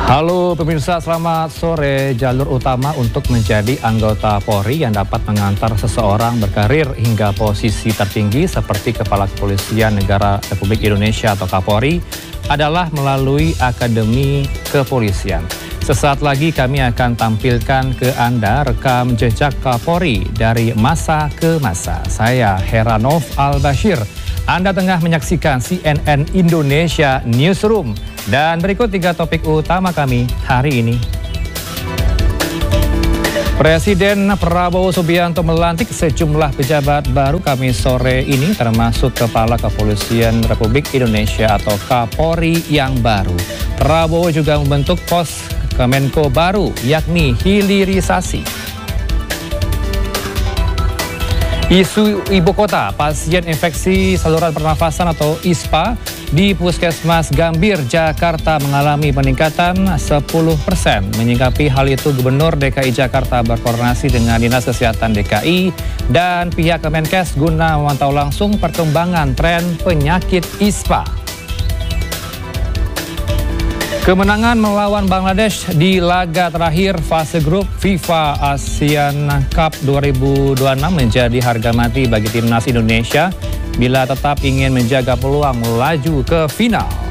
Halo pemirsa, selamat sore. Jalur utama untuk menjadi anggota Polri yang dapat mengantar seseorang berkarir hingga posisi tertinggi seperti Kepala Kepolisian Negara Republik Indonesia atau Kapolri adalah melalui Akademi Kepolisian. Sesaat lagi kami akan tampilkan ke Anda rekam jejak Kapolri dari masa ke masa. Saya Heranov Al-Bashir. Anda tengah menyaksikan CNN Indonesia Newsroom. Dan berikut 3 topik utama kami hari ini. Presiden Prabowo Subianto melantik sejumlah pejabat baru Kamis sore ini, termasuk Kepala Kepolisian Republik Indonesia atau Kapolri yang baru. Prabowo juga membentuk pos Kemenko baru, yakni hilirisasi. Isu ibu kota, pasien infeksi saluran pernafasan atau ISPA di Puskesmas Gambir, Jakarta mengalami peningkatan 10%. Menyikapi hal itu, Gubernur DKI Jakarta berkoordinasi dengan Dinas Kesehatan DKI dan pihak Kemenkes guna memantau langsung perkembangan tren penyakit ISPA. Kemenangan melawan Bangladesh di laga terakhir fase grup FIFA Asian Cup 2026 menjadi harga mati bagi timnas Indonesia bila tetap ingin menjaga peluang melaju ke final.